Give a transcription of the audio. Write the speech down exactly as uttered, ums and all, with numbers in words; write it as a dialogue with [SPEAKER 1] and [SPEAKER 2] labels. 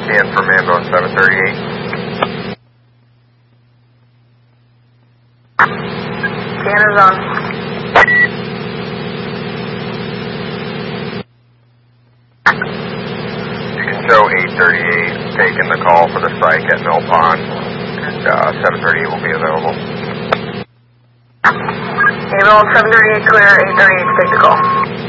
[SPEAKER 1] scan from ambulance seven thirty-eight.
[SPEAKER 2] Scan is on.
[SPEAKER 1] You can show eight thirty-eight taking the call for the psych at Mill Pond, and uh, seven thirty-eight will be available.
[SPEAKER 2] Ambulance seven thirty-eight clear, eight thirty-eight take the call.